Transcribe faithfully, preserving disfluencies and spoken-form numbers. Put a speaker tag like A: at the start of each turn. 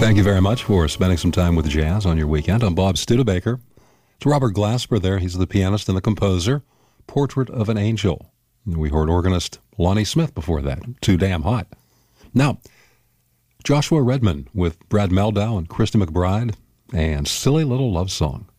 A: Thank you very much for spending some time with jazz on your weekend. I'm Bob Studebaker. It's Robert Glasper there. He's the pianist and the composer. Portrait of an Angel. We heard organist Lonnie Smith before that. Too Damn Hot. Now, Joshua Redman with Brad Meldau and Christy McBride and Silly Little Love Song.